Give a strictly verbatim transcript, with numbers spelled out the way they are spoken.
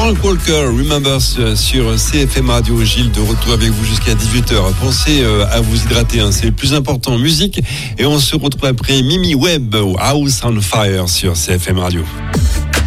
Frank Walker, Remember sur C F M Radio. Gilles, de retour avec vous jusqu'à dix-huit heures. Pensez à vous hydrater, hein, c'est le plus important en musique. Et on se retrouve après Mimi Webb, House on Fire sur C F M Radio.